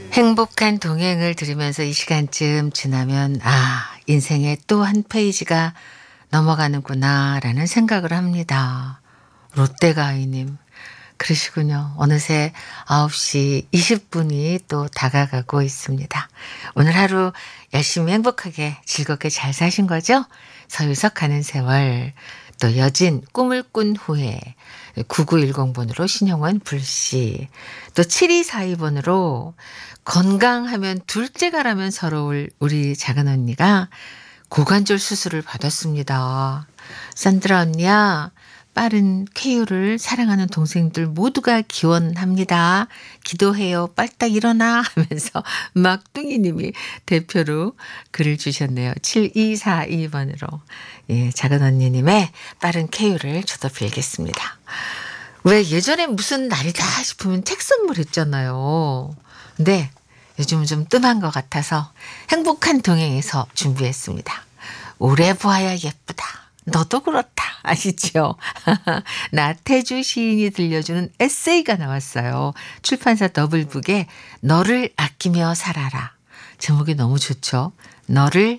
행복한 동행을 들으면서 이 시간쯤 지나면 인생의 또 한 페이지가 넘어가는구나라는 생각을 합니다. 롯데가이님. 그러시군요. 어느새 9시 20분이 또 다가가고 있습니다. 오늘 하루 열심히 행복하게 즐겁게 잘 사신 거죠? 서유석 가는 세월, 또 여진 꿈을 꾼 후에 9910번으로 신영원 불씨, 또 7242번으로 건강하면 둘째가라면 서러울 우리 작은 언니가 고관절 수술을 받았습니다. 산드라 언니야, 빠른 쾌유를 사랑하는 동생들 모두가 기원합니다. 기도해요. 빨딱 일어나 하면서 막둥이님이 대표로 글을 주셨네요. 7242번으로. 예, 작은 언니님의 빠른 쾌유를 저도 빌겠습니다. 왜 예전에 무슨 날이다 싶으면 책 선물했잖아요. 근데 요즘은 좀 뜸한 것 같아서 행복한 동행에서 준비했습니다. 오래 보아야 예쁘다. 너도 그렇다. 아시죠? 나태주 시인이 들려주는 에세이가 나왔어요. 출판사 더블북에 너를 아끼며 살아라. 제목이 너무 좋죠. 너를